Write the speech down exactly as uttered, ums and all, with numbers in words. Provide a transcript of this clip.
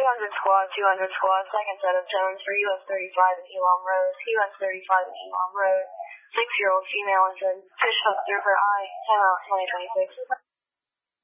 hundred squad, two hundred squad, second set of tones for U S thirty-five and Elam Road, U S thirty-five and Elam Road, six-year-old female and said, fish hook through her eye, time out twenty twenty-six.